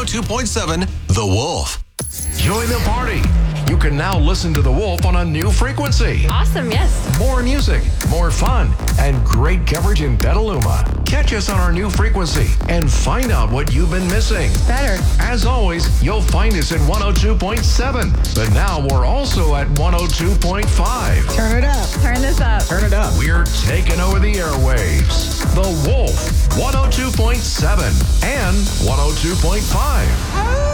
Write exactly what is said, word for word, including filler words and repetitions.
two point seven The Wolf. Join the party. You can now listen to The Wolf on a new frequency. Awesome, yes. More music, more fun, and great coverage in Petaluma. Catch us on our new frequency and find out what you've been missing. Better. As always, you'll find us at one oh two point seven, but now we're also at one oh two point five. Turn it up. Turn this up. Turn it up. We're taking over the airwaves. The Wolf, one oh two point seven and one oh two point five.